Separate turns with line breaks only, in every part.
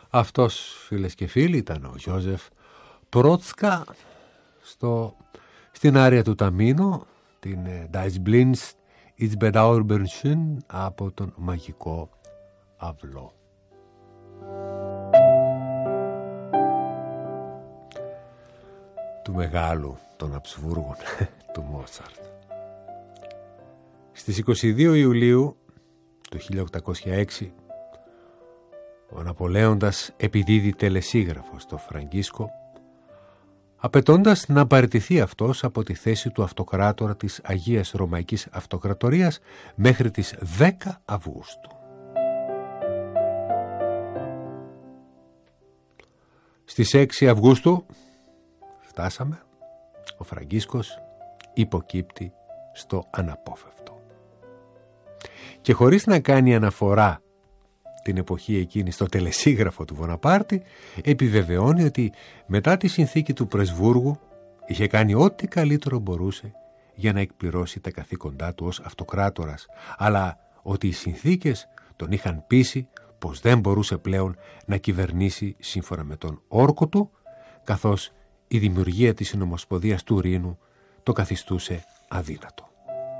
Αυτός, φίλες και φίλοι, ήταν ο Γιώζεφ Πρότσκα στην άρια του Ταμίνο, την Das Blindst ins Bedauerbernchen από τον μαγικό αυλό. Του μεγάλου των Αψβούργων του Μότσαρτ. Στις 22 Ιουλίου του 1806 ο Ναπολέοντας επιδίδει τελεσίγραφο στο Φραγκίσκο, απαιτώντας να παραιτηθεί αυτός από τη θέση του αυτοκράτορα της Αγίας Ρωμαϊκής Αυτοκρατορίας μέχρι τις 10 Αυγούστου. Στις 6 Αυγούστου φτάσαμε, ο Φραγκίσκος υποκύπτει στο αναπόφευκτο. Και χωρίς να κάνει αναφορά την εποχή εκείνη στο τελεσίγραφο του Βοναπάρτη, επιβεβαιώνει ότι μετά τη συνθήκη του Πρεσβούργου είχε κάνει ό,τι καλύτερο μπορούσε για να εκπληρώσει τα καθήκοντά του ως αυτοκράτορας, αλλά ότι οι συνθήκες τον είχαν πείσει πως δεν μπορούσε πλέον να κυβερνήσει σύμφωνα με τον όρκο του, καθώς η δημιουργία της Συνομοσπονδίας του Ρήνου το καθιστούσε αδύνατο.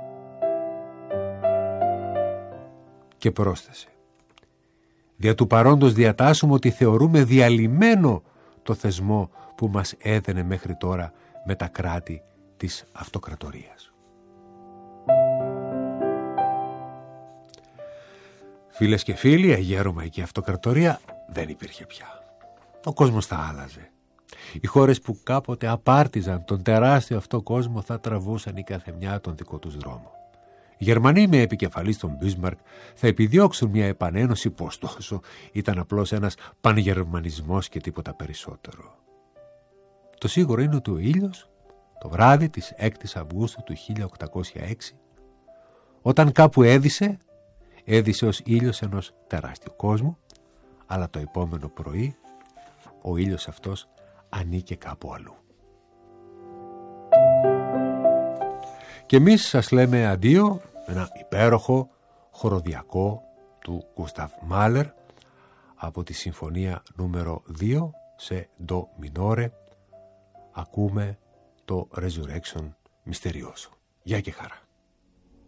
Και πρόσθεσε: «Δια του παρόντος διατάσσουμε ότι θεωρούμε διαλυμένο το θεσμό που μας έδαινε μέχρι τώρα με τα κράτη της αυτοκρατορίας». Φίλες και φίλοι, η Αγία Ρωμαϊκή Αυτοκρατορία δεν υπήρχε πια. Ο κόσμος θα άλλαζε. Οι χώρες που κάποτε απάρτιζαν τον τεράστιο αυτό κόσμο θα τραβούσαν η καθεμιά τον δικό τους δρόμο. Οι Γερμανοί με επικεφαλής τον Μπίσμαρκ θα επιδιώξουν μια επανένωση που ωστόσο ήταν απλώς ένας πανγερμανισμός και τίποτα περισσότερο. Το σίγουρο είναι ότι ο ήλιος το βράδυ της 6ης Αυγούστου του 1806, όταν κάπου έδισε ως ήλιος ενός τεράστιου κόσμου, αλλά το επόμενο πρωί ο ήλιος αυτός ανήκε κάπου αλλού. Και εμείς σας λέμε αντίο, ένα υπέροχο χοροδιακό του Γκούσταβ Μάλερ από τη συμφωνία νούμερο 2 σε ντο μινόρε. Ακούμε το Resurrection Misterioso. Γεια και χαρά.